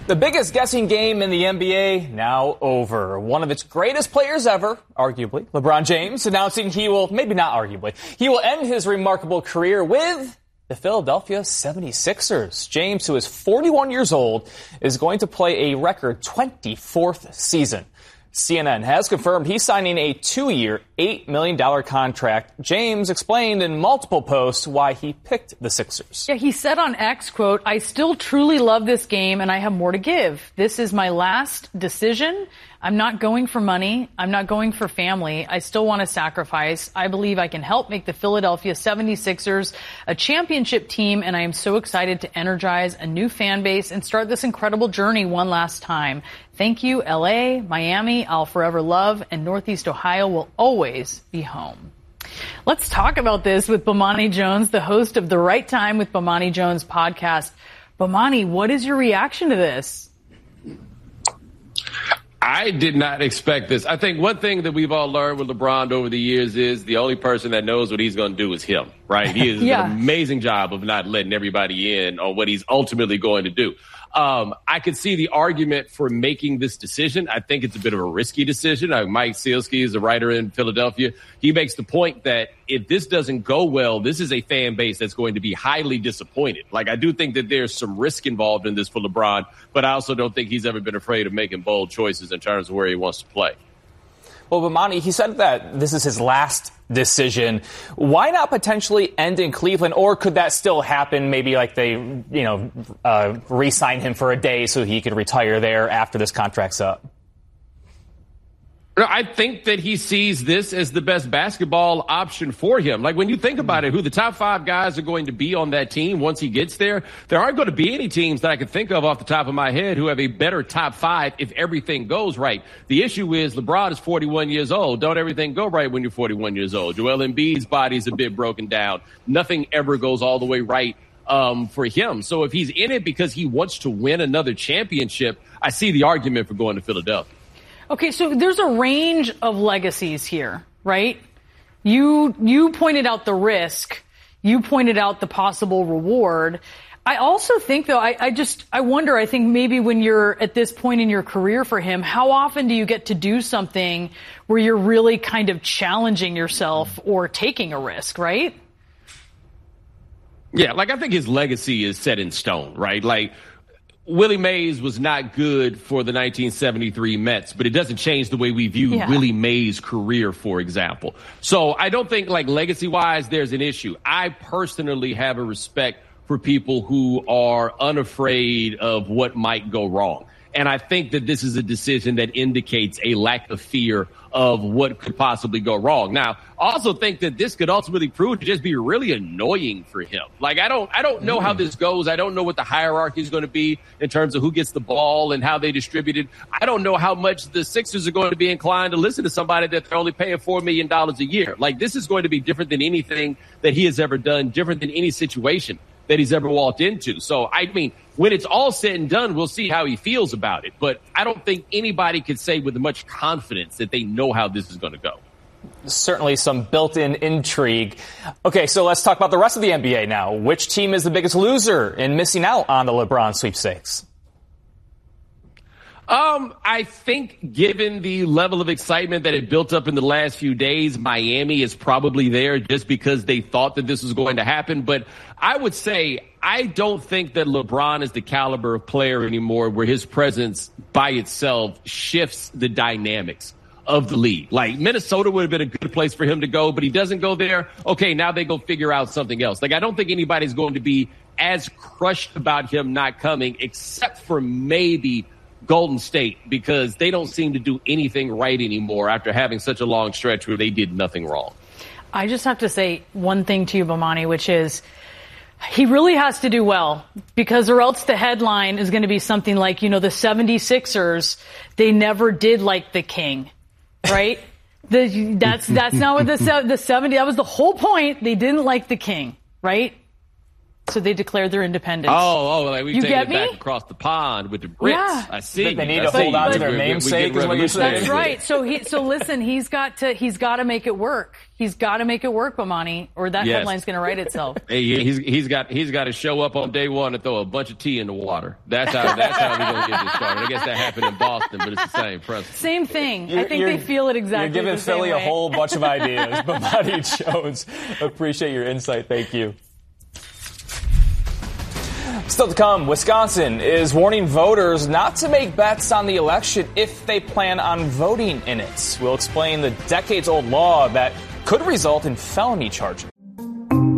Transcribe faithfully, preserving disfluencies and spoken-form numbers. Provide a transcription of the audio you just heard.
The biggest guessing game in the N B A now over. One of its greatest players ever, arguably, LeBron James, announcing he will, maybe not arguably, he will end his remarkable career with the Philadelphia seventy-sixers. James, who is forty-one years old, is going to play a record twenty-fourth season. C N N has confirmed he's signing a two-year, eight million dollars contract. James explained in multiple posts why he picked the Sixers. Yeah, he said on X, quote, "I still truly love this game and I have more to give. This is my last decision. I'm not going for money. I'm not going for family. I still want to sacrifice. I believe I can help make the Philadelphia seventy-sixers a championship team, and I am so excited to energize a new fan base and start this incredible journey one last time. Thank you, L A, Miami, I'll forever love, and Northeast Ohio will always be home." Let's talk about this with Bomani Jones, the host of the Right Time with Bomani Jones podcast. Bomani, what is your reaction to this? I did not expect this. I think one thing that we've all learned with LeBron over the years is the only person that knows what he's going to do is him, right? He has yeah. an amazing job of not letting everybody in on what he's ultimately going to do. Um, I could see the argument for making this decision. I think it's a bit of a risky decision. Uh, Mike Sealski is a writer in Philadelphia. He makes the point that if this doesn't go well, this is a fan base that's going to be highly disappointed. Like, I do think that there's some risk involved in this for LeBron, but I also don't think he's ever been afraid of making bold choices in terms of where he wants to play. Well, Bomani, he said that this is his last decision. Why not potentially end in Cleveland? Or could that still happen? Maybe like they, you know, uh, re-sign him for a day so he could retire there after this contract's up. I think that he sees this as the best basketball option for him. Like, when you think about it, who the top five guys are going to be on that team once he gets there, there aren't going to be any teams that I can think of off the top of my head who have a better top five if everything goes right. The issue is LeBron is forty-one years old. Don't everything go right when you're forty-one years old? Joel Embiid's body's a bit broken down. Nothing ever goes all the way right um, for him. So if he's in it because he wants to win another championship, I see the argument for going to Philadelphia. Okay, so there's a range of legacies here, right? You you pointed out the risk. You pointed out the possible reward. I also think, though, I, I just I wonder, I think maybe when you're at this point in your career for him, how often do you get to do something where you're really kind of challenging yourself or taking a risk, right? Yeah, like, I think his legacy is set in stone, right? Like, Willie Mays was not good for the nineteen seventy-three Mets, but it doesn't change the way we view yeah. Willie Mays' career, for example. So I don't think, like, legacy-wise, there's an issue. I personally have a respect for people who are unafraid of what might go wrong. And I think that this is a decision that indicates a lack of fear of what could possibly go wrong. Now, I also think that this could ultimately prove to just be really annoying for him. Like, I don't, I don't know how this goes. I don't know what the hierarchy is going to be in terms of who gets the ball and how they distribute it. I don't know how much the Sixers are going to be inclined to listen to somebody that they're only paying four million dollars a year. Like, this is going to be different than anything that he has ever done, different than any situation that he's ever walked into. So, I mean, when it's all said and done, we'll see how he feels about it. But I don't think anybody could say with much confidence that they know how this is going to go. Certainly some built-in intrigue. Okay, so let's talk about the rest of the N B A now. Which team is the biggest loser in missing out on the LeBron sweepstakes? Um, I think given the level of excitement that it built up in the last few days, Miami is probably there just because they thought that this was going to happen. But I would say I don't think that LeBron is the caliber of player anymore where his presence by itself shifts the dynamics of the league. Like, Minnesota would have been a good place for him to go, but he doesn't go there. Okay, now they go figure out something else. Like, I don't think anybody's going to be as crushed about him not coming, except for maybe Golden State, because they don't seem to do anything right anymore after having such a long stretch where they did nothing wrong. I just have to say one thing to you, Bomani, which is he really has to do well, because or else the headline is going to be something like, you know, the seventy-sixers, they never did like the king, right? the, that's that's not what the, the seventy, that was the whole point. They didn't like the king, right? So they declared their independence. Oh, oh, like we you taking it me? back across the pond with the Brits. Yeah. I see. They need I to see. hold on to But, their namesake, is what you're saying. That's right. So he, so listen, he's got to, he's got to make it work. He's got to make it work, Bomani, or that yes. headline's going to write itself. Hey, he's he's got he's got to show up on day one and throw a bunch of tea in the water. That's how that's how we're going to get this started. I guess that happened in Boston, but it's the same principle. Same thing. You're, I think they feel it exactly. You're giving the same Philly way. a whole bunch of ideas. Bomani Jones, appreciate your insight. Thank you. Still to come, Wisconsin is warning voters not to make bets on the election if they plan on voting in it. We'll explain the decades-old law that could result in felony charges.